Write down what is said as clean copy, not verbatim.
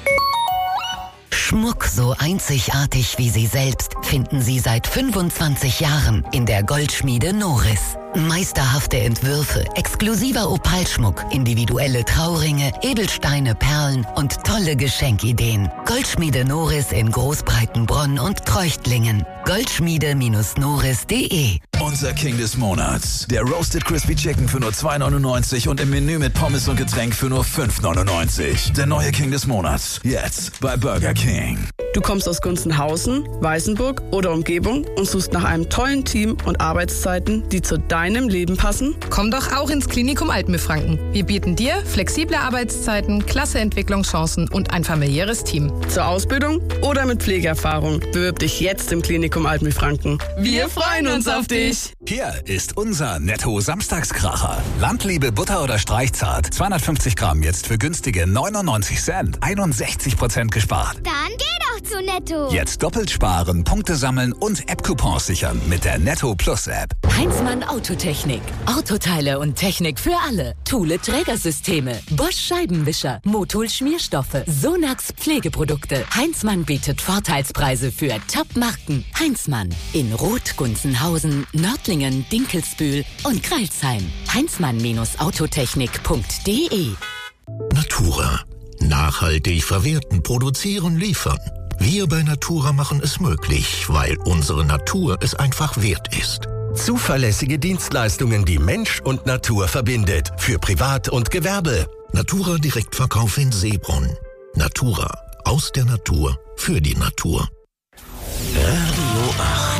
Schmuck so einzigartig wie Sie selbst finden Sie seit 25 Jahren in der Goldschmiede Noris. Meisterhafte Entwürfe, exklusiver Opalschmuck, individuelle Trauringe, Edelsteine, Perlen und tolle Geschenkideen. Goldschmiede Noris in Großbreitenbronn und Treuchtlingen. Goldschmiede-noris.de. Unser King des Monats. Der Roasted Crispy Chicken für nur $2,99 und im Menü mit Pommes und Getränk für nur $5,99. Der neue King des Monats. Jetzt bei Burger King. Du kommst aus Gunzenhausen, Weißenburg oder Umgebung und suchst nach einem tollen Team und Arbeitszeiten, die zu deinem Leben passen? Komm doch auch ins Klinikum Altenbefranken. Wir bieten dir flexible Arbeitszeiten, klasse Entwicklungschancen und ein familiäres Team. Zur Ausbildung oder mit Pflegeerfahrung. Bewirb dich jetzt im Klinikum Altenbefranken. Wir freuen uns auf dich. Hier ist unser Netto-Samstagskracher. Landliebe Butter oder Streichzart. 250 Gramm jetzt für günstige 99 Cent. 61% gespart. Dann geh doch zu Netto. Jetzt doppelt sparen, Punkte sammeln und App-Coupons sichern mit der Netto Plus App. Heinzmann Autotechnik. Autoteile und Technik für alle. Thule Trägersysteme. Bosch Scheibenwischer. Motul Schmierstoffe. Sonax Pflegeprodukte. Heinzmann bietet Vorteilspreise für Top-Marken. Heinzmann. In Roth, Gunzenhausen, Nördlingen, Dinkelsbühl und Crailsheim. Heinzmann-autotechnik.de. Natura. Nachhaltig verwerten, produzieren, liefern. Wir bei Natura machen es möglich, weil unsere Natur es einfach wert ist. Zuverlässige Dienstleistungen, die Mensch und Natur verbindet. Für Privat und Gewerbe. Natura Direktverkauf in Seebrunn. Natura. Aus der Natur. Für die Natur. Radio 8.